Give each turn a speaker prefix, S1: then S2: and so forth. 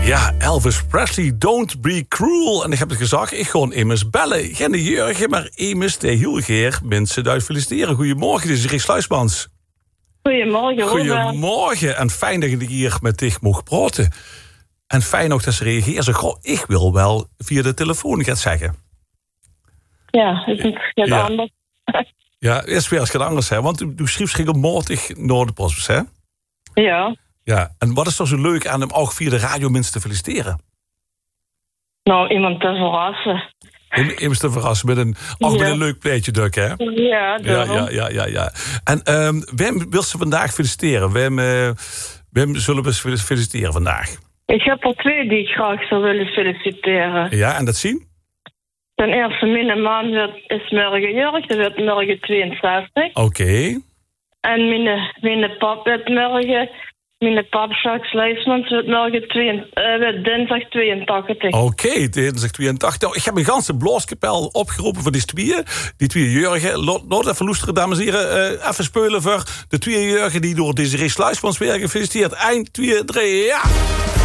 S1: Ja, Elvis Presley, Don't Be Cruel. En ik heb het gezegd, ik ga immers bellen. Geen de Jurgen, maar immers de heel geer mensen uit feliciteren. Goedemorgen, dit is Rick Sluismans.
S2: Goedemorgen.
S1: Goedemorgen, en fijn dat ik hier met dich mocht praten. En fijn ook dat ze reageren. Ze goh, ik wil wel via de telefoon gaan zeggen.
S2: Ja, het is anders.
S1: Ja, eerst weer eens gaat anders, hè? Want u schreef regelmatig naar de post, hè?
S2: Ja.
S1: Ja, en wat is toch zo leuk aan hem ook via de radio mensen te feliciteren?
S2: Nou, iemand te verrassen.
S1: Iemand te verrassen met een leuk pleetje, Duk, hè?
S2: Ja,
S1: Ja. En wem wil ze vandaag feliciteren? Wem zullen we feliciteren vandaag?
S2: Ik heb er 2 die ik graag zou willen feliciteren.
S1: Ja, en dat zien?
S2: Ten eerste, mijn man is morgen jarig, die wordt morgen 62.
S1: Oké.
S2: En mijn pap wordt morgen... Mijn pap, Jacques Sluismans, wordt morgen dinsdag 82.
S1: Oké, dinsdag 82. Nou, ik heb een ganse blaaskapel opgeroepen voor die 2 Jurgen. Laat even luisteren, dames en heren. Even spelen voor de 2 Jurgen die door deze Rick Sluismans weer gefeliciteerd. 1, 2, 3, ja!